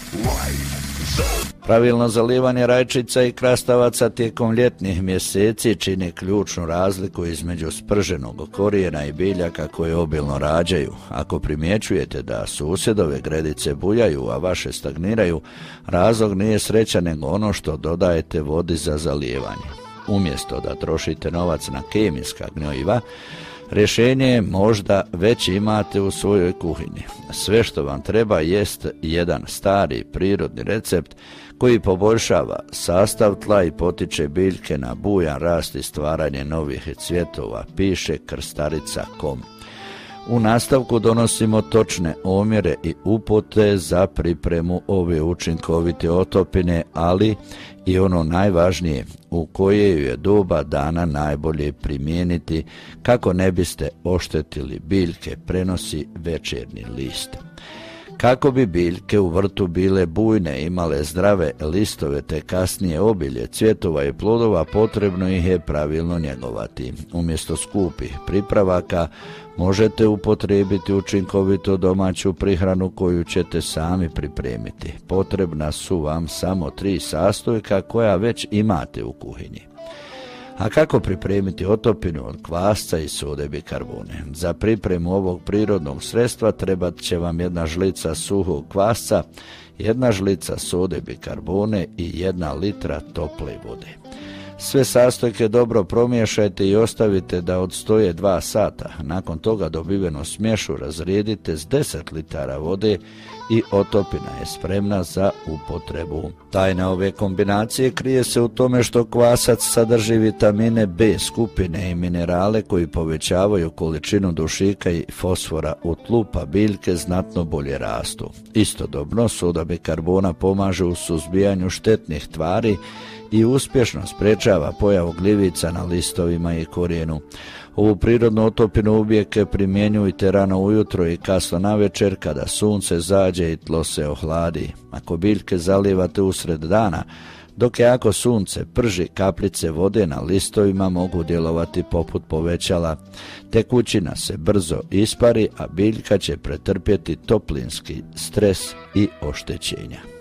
Pravilno zalijevanje rajčica i krastavaca tijekom ljetnih mjeseci čini ključnu razliku između sprženog korijena i biljaka koje obilno rađaju. Ako primjećujete da susjedove gredice bujaju, a vaše stagniraju, razlog nije sreća nego ono što dodajete vodi za zalijevanje. Umjesto da trošite novac na kemijska gnojiva, rješenje možda već imate u svojoj kuhinji. Sve što vam treba jest jedan stari prirodni recept koji poboljšava sastav tla i potiče biljke na bujan rast i stvaranje novih cvjetova, piše krstarica.com. U nastavku donosimo točne omjere i upute za pripremu ove učinkovite otopine, ali i ono najvažnije, u koje je doba dana najbolje primijeniti kako ne biste oštetili biljke, prenosi Večernji list. Kako bi biljke u vrtu bile bujne, imale zdrave listove te kasnije obilje cvjetova i plodova, potrebno ih je pravilno njegovati. Umjesto skupih pripravaka možete upotrijebiti učinkovitu domaću prihranu koju ćete sami pripremiti. Potrebna su vam samo 3 sastojka koja već imate u kuhinji. A kako pripremiti otopinu od kvasca i sode bikarbone? Za pripremu ovog prirodnog sredstva trebat će vam 1 žlica suhog kvasca, 1 žlica sode bikarbone i 1 litra tople vode. Sve sastojke dobro promiješajte i ostavite da odstoje 2 sata. Nakon toga dobivenu smješu razrijedite s 10 litara vode i otopina je spremna za upotrebu. Tajna ove kombinacije krije se u tome što kvasac sadrži vitamine B skupine i minerale koji povećavaju količinu dušika i fosfora u tlu, pa biljke znatno bolje rastu. Istodobno, soda bikarbona pomaže u suzbijanju štetnih tvari i uspješno sprečava pojavu gljivica na listovima i korijenu. Ovu prirodnu otopinu uvijek primjenjujte rano ujutro i kasno navečer kada sunce zađe i tlo se ohladi. Ako biljke zalijevate usred dana, dok jako sunce prži, kapljice vode na listovima mogu djelovati poput povećala. Tekućina se brzo ispari, a biljka će pretrpjeti toplinski stres i oštećenja.